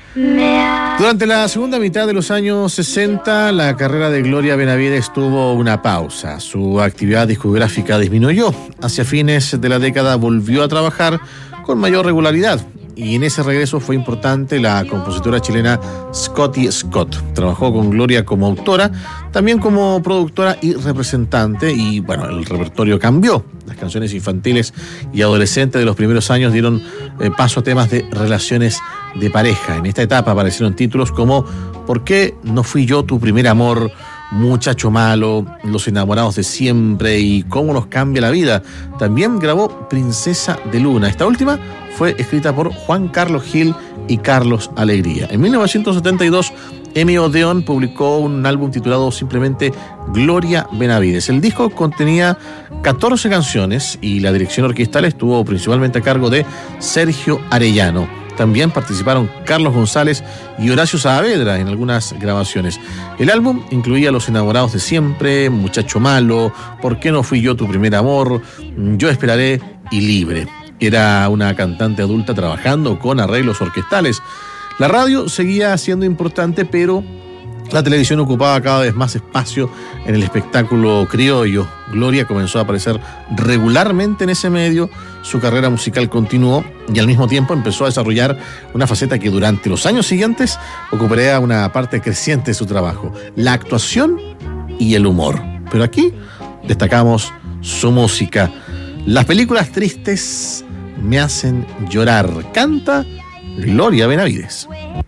Durante la segunda mitad de los años 60, la carrera de Gloria Benavides tuvo una pausa. Su actividad discográfica disminuyó. Hacia fines de la década volvió a trabajar con mayor regularidad. Y en ese regreso fue importante la compositora chilena Scotty Scott. Trabajó con Gloria como autora, también como productora y representante, y bueno, el repertorio cambió. Las canciones infantiles y adolescentes de los primeros años dieron paso a temas de relaciones de pareja. En esta etapa aparecieron títulos como ¿Por qué no fui yo tu primer amor?, Muchacho malo, Los enamorados de siempre y Cómo nos cambia la vida. También grabó Princesa de Luna. Esta última fue escrita por Juan Carlos Gil y Carlos Alegría. En 1972, Emi Odeón publicó un álbum titulado simplemente Gloria Benavides. El disco contenía 14 canciones y la dirección orquestal estuvo principalmente a cargo de Sergio Arellano. También participaron Carlos González y Horacio Saavedra en algunas grabaciones. El álbum incluía Los enamorados de siempre, Muchacho malo, ¿Por qué no fui yo tu primer amor?, Yo esperaré y Libre. Era una cantante adulta trabajando con arreglos orquestales. La radio seguía siendo importante, pero la televisión ocupaba cada vez más espacio en el espectáculo criollo. Gloria comenzó a aparecer regularmente en ese medio, su carrera musical continuó y al mismo tiempo empezó a desarrollar una faceta que durante los años siguientes ocuparía una parte creciente de su trabajo: la actuación y el humor. Pero aquí destacamos su música. Las películas tristes me hacen llorar. Canta Gloria Benavides.